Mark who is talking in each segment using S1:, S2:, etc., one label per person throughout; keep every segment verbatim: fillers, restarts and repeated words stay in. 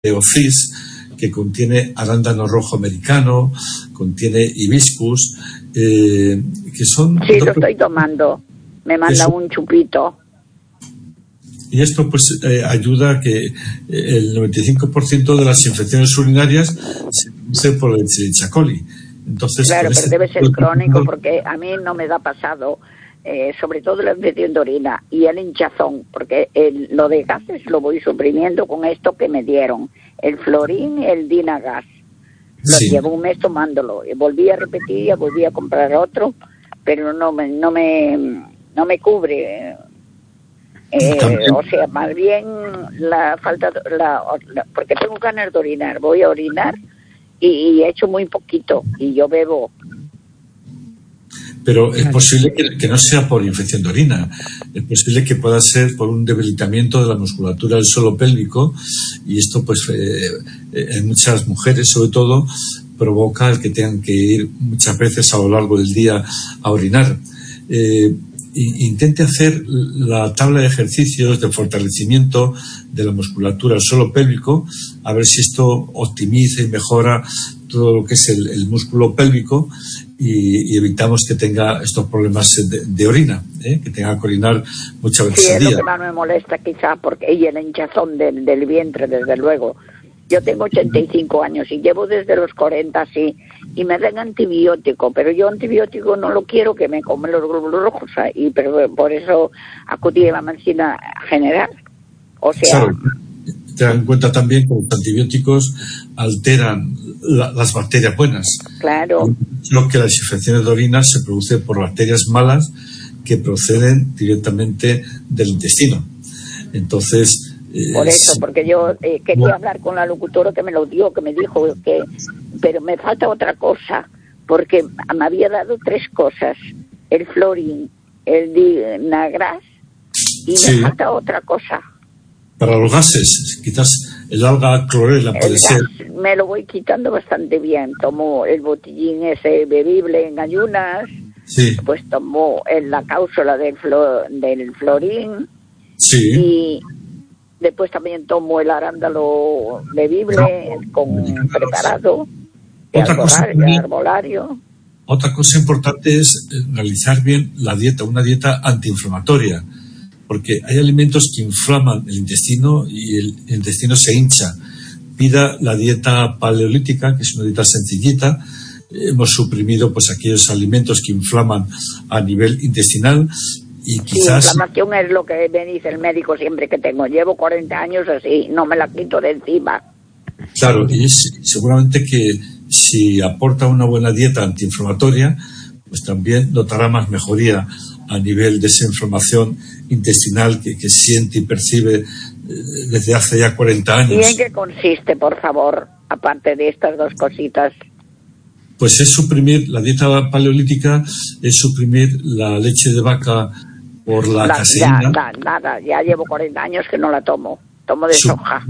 S1: Ocis, que contiene arándano rojo americano, contiene hibiscus, eh, que son...
S2: Sí, lo estoy tomando. Me manda un chupito.
S1: Y esto pues eh, ayuda a que el noventa y cinco por ciento de las infecciones urinarias se produce por el Escherichia coli. Entonces,
S2: claro, pero
S1: este
S2: debe ser crónico, porque a mí no me da pasado, eh, sobre todo la infección de orina y el hinchazón, porque el, lo de gases lo voy suprimiendo con esto que me dieron, el Florin y el Dinagas. Lo
S1: sí.
S2: llevo un mes tomándolo, y volví a repetir, volví a comprar otro, pero no me, no me, no me cubre. Eh, o sea, más bien la falta, la, la, porque tengo ganas de orinar, voy a orinar y, y he hecho muy poquito y yo bebo.
S1: Pero es posible que, que no sea por infección de orina, es posible que pueda ser por un debilitamiento de la musculatura del suelo pélvico, y esto pues eh, en muchas mujeres sobre todo provoca el que tengan que ir muchas veces a lo largo del día a orinar. Eh, Intente hacer la tabla de ejercicios de fortalecimiento de la musculatura del suelo pélvico, a ver si esto optimiza y mejora todo lo que es el, el músculo pélvico, y, y evitamos que tenga estos problemas de, de orina, ¿eh? Que tenga que orinar muchas veces
S2: sí,
S1: al día.
S2: Sí, es lo que más me molesta quizá, porque y el hinchazón del, del vientre, desde luego. Yo tengo ochenta y cinco años y llevo desde los cuarenta así, y me dan antibiótico, pero yo antibiótico no lo quiero, que me comen los glóbulos rojos, y pero por eso acudí a la medicina general. O sea,
S1: claro, te dan cuenta también que los antibióticos alteran la, las bacterias buenas.
S2: Claro.
S1: Lo que las infecciones de orina se producen por bacterias malas que proceden directamente del intestino. Entonces,
S2: por eso, porque yo eh, quería hablar con la locutora que me lo dio, que me dijo que, pero me falta otra cosa, porque me había dado tres cosas, el Florin, el Dinagras, y
S1: sí.
S2: me falta otra cosa.
S1: Para los gases, quizás el alga clorela puede
S2: el
S1: ser.
S2: Gas, me lo voy quitando bastante bien, tomo el botellín ese bebible en ayunas,
S1: sí.
S2: pues tomo en la cápsula del, flo, del Florin,
S1: sí.
S2: y después también tomo el arándano bebible con preparado, de
S1: otra, cosa
S2: arbolario, de arbolario.
S1: Otra cosa importante es realizar bien la dieta, una dieta antiinflamatoria, porque hay alimentos que inflaman el intestino y el intestino se hincha. Pida la dieta paleolítica, que es una dieta sencillita. Hemos suprimido pues aquellos alimentos que inflaman a nivel intestinal. Y quizás...
S2: Sí, inflamación es lo que me dice el médico siempre que tengo. Llevo cuarenta años así, no me la quito de encima.
S1: Claro, y es, seguramente que si aporta una buena dieta antiinflamatoria, pues también notará más mejoría a nivel de esa inflamación intestinal que, que siente y percibe desde hace ya cuarenta años.
S2: ¿Y en qué consiste, por favor, aparte de estas dos cositas?
S1: Pues es suprimir, la dieta paleolítica es suprimir la leche de vaca por la, la caseína.
S2: Ya, nada, ya llevo cuarenta años que no la tomo, tomo de
S1: suprimir,
S2: soja.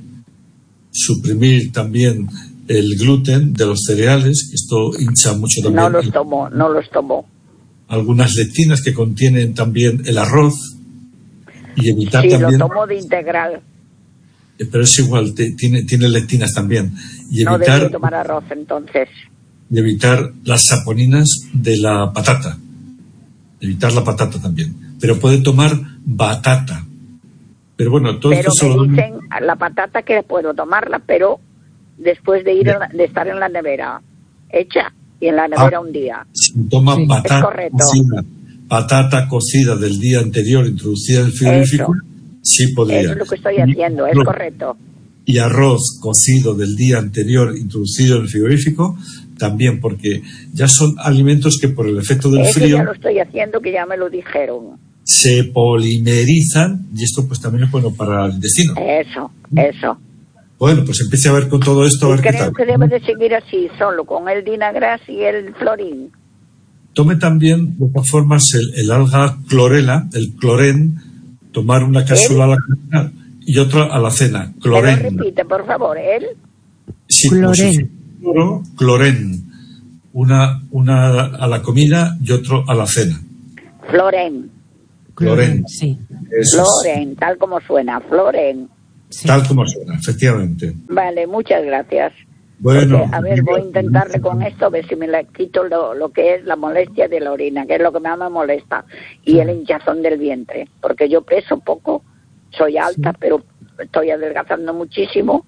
S1: Suprimir también el gluten de los cereales, que esto hincha mucho también.
S2: No los tomo, no los tomo.
S1: Algunas lectinas que contienen también el arroz, y evitar
S2: sí,
S1: también...
S2: Sí, lo tomo de integral.
S1: Pero es igual, te, tiene, tiene lectinas también. Y
S2: no
S1: evitar,
S2: debo tomar arroz, entonces.
S1: Y evitar las saponinas de la patata. Evitar la patata también. Pero puede tomar batata. Pero bueno, todo
S2: pero
S1: esto
S2: me
S1: solo...
S2: dicen la patata que puedo tomarla, pero después de ir la, de estar en la nevera hecha y en la nevera ah, un día.
S1: Si toma sí. patata cocida, patata cocida del día anterior introducida en el frigorífico,
S2: Eso.
S1: sí podría.
S2: Eso es lo que estoy haciendo, es
S1: no.
S2: correcto.
S1: Y arroz cocido del día anterior introducido en el frigorífico, también, porque ya son alimentos que por el efecto del
S2: Eso
S1: frío...
S2: ya lo estoy haciendo, que ya me lo dijeron.
S1: Se polimerizan, y esto pues también es bueno para el intestino.
S2: Eso, eso.
S1: Bueno, pues empiece a ver con todo esto, a ver
S2: creo
S1: qué tal.
S2: que debe de seguir así, solo con el Dinagras y el Florin.
S1: Tome también, de todas formas, el, el alga clorela, el cloren, tomar una cápsula a la comida y otra a la cena. Cloren.
S2: ¿Me lo repite, por favor, él?
S1: Sí,
S3: cloren.
S1: Cloro, cloren. Una, una a la comida y otro a la cena.
S2: Floren.
S1: Cloren.
S3: Sí.
S2: Floren, tal como suena, Floren.
S1: Sí. Tal como suena, efectivamente.
S2: Vale, muchas gracias.
S1: Bueno,
S2: porque, a ver, voy a intentarle con esto, a ver si me le quito lo, lo que es la molestia de la orina, que es lo que más me molesta, y el hinchazón del vientre, porque yo peso poco, soy alta, sí. pero estoy adelgazando muchísimo,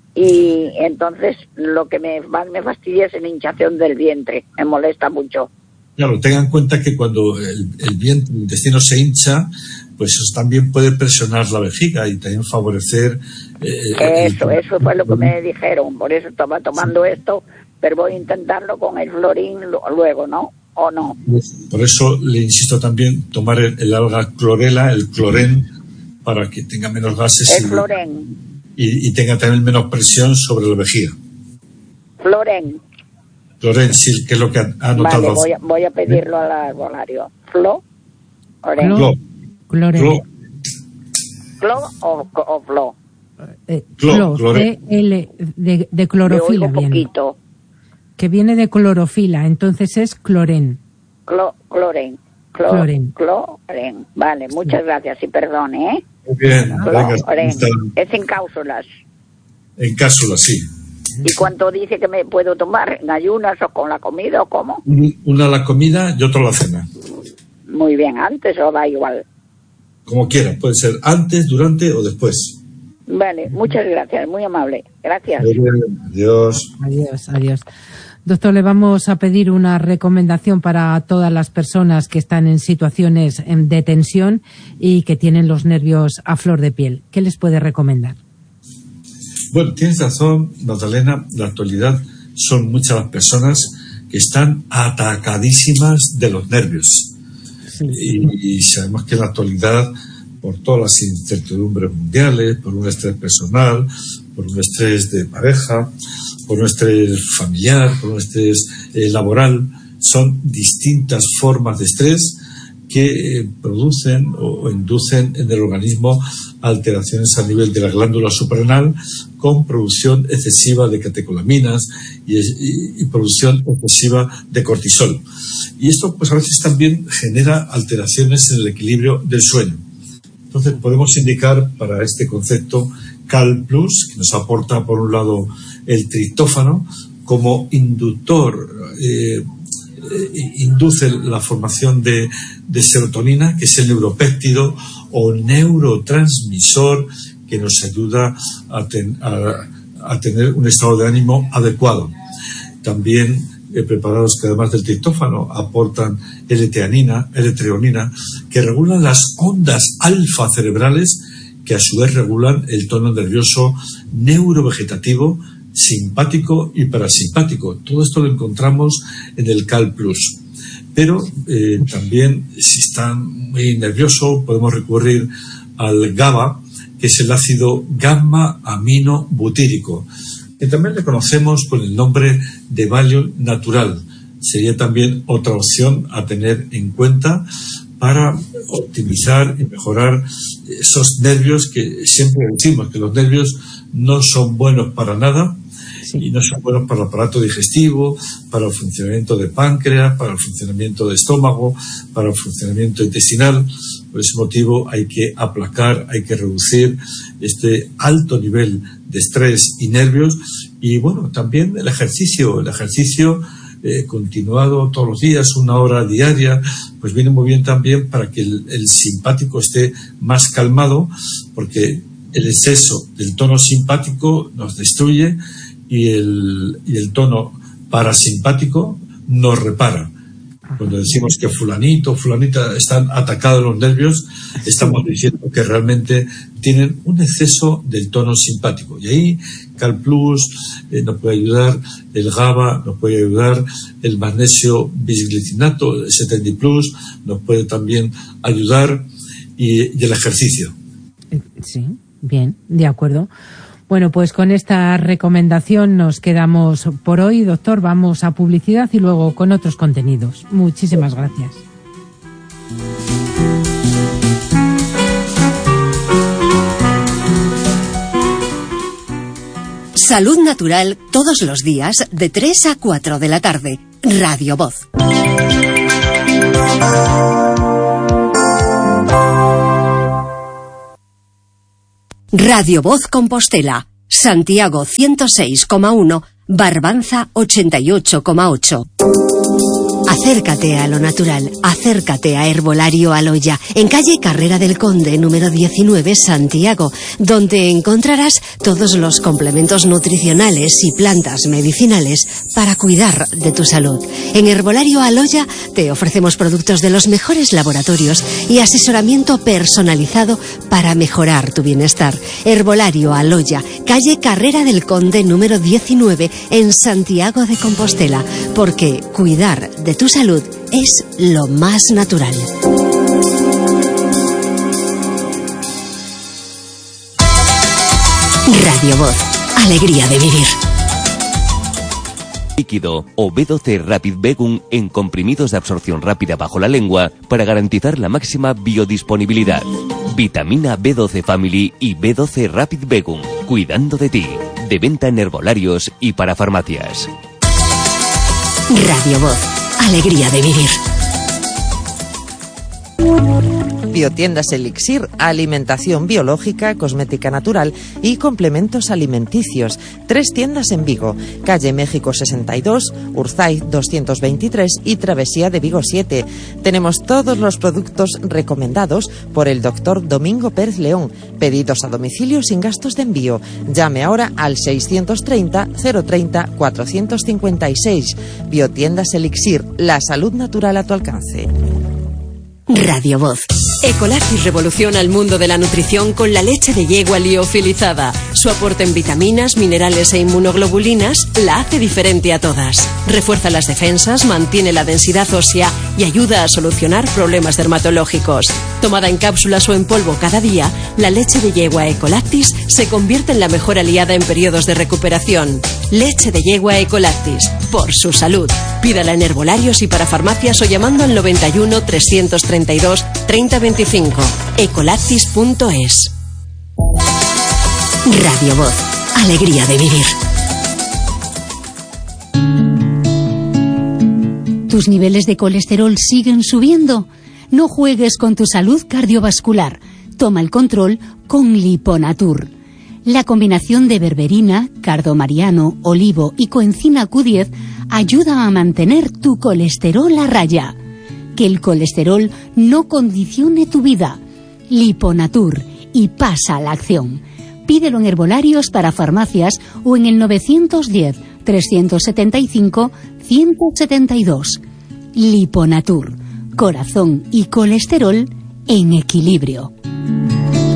S2: y entonces lo que me más me fastidia es la hinchazón del vientre, me molesta mucho.
S1: Claro, tengan en cuenta que cuando el, el, vientre, el intestino se hincha, pues eso también puede presionar la vejiga y también favorecer...
S2: Eh, eso, el... eso fue lo que me dijeron, por eso estaba tomando sí. esto, pero voy a intentarlo con el florín luego, ¿no? ¿O no?
S1: Por eso le insisto también tomar el, el alga clorela, el clorén, para que tenga menos gases
S2: el y, florén.
S1: Y, y tenga también menos presión sobre la vejiga.
S2: Florén.
S1: Florén, sí, que es lo que ha anotado.
S2: Vale, voy a, voy a pedirlo al arbolario. Flo,
S1: Florén. Flo.
S3: Clorén.
S2: ¿Flo o, o Flo?
S3: Eh, Flo, C L, de, de clorofila viene.
S2: Poquito.
S3: Que viene de clorofila, entonces es clorén.
S2: Clo, clorén. Clo, clorén. Clorén. Vale, muchas sí. gracias y perdone, ¿eh?
S1: Muy bien.
S2: Clorén. Es en cápsulas.
S1: En cápsulas, sí.
S2: ¿Y cuánto dice que me puedo tomar? ¿En ayunas o con la comida o cómo?
S1: Una a la comida y otra a la cena.
S2: Muy bien, ¿antes o da igual?
S1: Como quiera, puede ser antes, durante o después.
S2: Vale, muchas gracias, muy amable. Gracias.
S1: Adiós.
S3: Adiós, adiós. Doctor, le vamos a pedir una recomendación para todas las personas que están en situaciones de tensión y que tienen los nervios a flor de piel. ¿Qué les puede recomendar?
S1: Bueno, tienes razón, Magdalena. En la actualidad son muchas las personas que están atacadísimas de los nervios. Sí. Y, y sabemos que en la actualidad, por todas las incertidumbres mundiales, por un estrés personal, por un estrés de pareja, por un estrés familiar, por un estrés eh, laboral, son distintas formas de estrés que eh, producen o, o inducen en el organismo alteraciones a nivel de la glándula suprarrenal con producción excesiva de catecolaminas y, y, y producción excesiva de cortisol. Y esto pues a veces también genera alteraciones en el equilibrio del sueño. Entonces podemos indicar para este concepto Cal Plus, que nos aporta por un lado el triptófano como inductor, eh, eh, induce la formación de, de serotonina, que es el neuropéptido o neurotransmisor que nos ayuda a, ten, a, a tener un estado de ánimo adecuado. También eh, preparados que además del triptófano aportan L-teanina, L-treonina, que regulan las ondas alfa cerebrales que a su vez regulan el tono nervioso neurovegetativo, simpático y parasimpático. Todo esto lo encontramos en el Cal Plus. Pero eh, también si están muy nerviosos podemos recurrir al GABA, que es el ácido gamma-aminobutírico, que también le conocemos con el nombre de Valium natural. Sería también otra opción a tener en cuenta para optimizar y mejorar esos nervios que siempre decimos que los nervios no son buenos para nada. Sí. Y no son buenos para el aparato digestivo, para el funcionamiento de páncreas, para el funcionamiento de estómago, para el funcionamiento intestinal. Por ese motivo hay que aplacar, hay que reducir este alto nivel de estrés y nervios. Y bueno, también el ejercicio, el ejercicio eh, continuado todos los días, una hora diaria, pues viene muy bien también para que el, el simpático esté más calmado, porque el exceso del tono simpático nos destruye y el, y el tono parasimpático nos repara. Cuando decimos que fulanito, fulanita están atacados los nervios, estamos diciendo que realmente tienen un exceso del tono simpático. Y ahí Cal Plus eh, nos puede ayudar, el GABA nos puede ayudar, el magnesio bisglicinato, el setenta Plus nos puede también ayudar y, y el ejercicio.
S3: Sí, bien, de acuerdo. Bueno, pues con esta recomendación nos quedamos por hoy, doctor. Vamos a publicidad y luego con otros contenidos. Muchísimas gracias.
S4: Salud Natural todos los días de tres a cuatro de la tarde. Radio Voz. Radio Voz Compostela, Santiago ciento seis coma uno, Barbanza ochenta y ocho coma ocho. Acércate a lo natural, acércate a Herbolario Aloya, en calle Carrera del Conde, número diecinueve, Santiago, donde encontrarás todos los complementos nutricionales y plantas medicinales para cuidar de tu salud. En Herbolario Aloya te ofrecemos productos de los mejores laboratorios y asesoramiento personalizado para mejorar tu bienestar. Herbolario Aloya, calle Carrera del Conde, número diecinueve, en Santiago de Compostela, porque cuidar de tu salud es lo más natural. Radio Voz, alegría de vivir.
S5: Líquido o B doce Rapid Vegum en comprimidos de absorción rápida bajo la lengua para garantizar la máxima biodisponibilidad. Vitamina B doce Family y B doce Rapid Vegum, cuidando de ti. De venta en herbolarios y para farmacias.
S4: Radio Voz, alegría de vivir.
S6: Biotiendas Elixir, alimentación biológica, cosmética natural y complementos alimenticios. Tres tiendas en Vigo, calle México sesenta y dos, Urzaiz doscientos veintitrés y Travesía de Vigo siete. Tenemos todos los productos recomendados por el doctor Domingo Pérez León. Pedidos a domicilio sin gastos de envío. Llame ahora al seiscientos treinta, cero treinta, cuatrocientos cincuenta y seis. Biotiendas Elixir, la salud natural a tu alcance.
S4: Radio Voz.
S7: Ecolactis revoluciona el mundo de la nutrición con la leche de yegua liofilizada. Su aporte en vitaminas, minerales e inmunoglobulinas la hace diferente a todas. Refuerza las defensas, mantiene la densidad ósea y ayuda a solucionar problemas dermatológicos. Tomada en cápsulas o en polvo cada día, la leche de yegua Ecolactis se convierte en la mejor aliada en periodos de recuperación. Leche de yegua Ecolactis, por su salud. Pídala en herbolarios y para farmacias o llamando al noventa y uno, trescientos treinta y dos, treinta veinticinco. ecolactis punto es.
S4: Radio Voz, alegría de vivir.
S8: ¿Tus niveles de colesterol siguen subiendo? No juegues con tu salud cardiovascular. Toma el control con Liponatur. La combinación de berberina, cardomariano, olivo y coenzima Q diez ayuda a mantener tu colesterol a raya. Que el colesterol no condicione tu vida. Liponatur, y pasa a la acción. Pídelo en herbolarios para farmacias o en el novecientos diez, trescientos setenta y cinco, ciento setenta y dos. Liponatur, corazón y colesterol en equilibrio.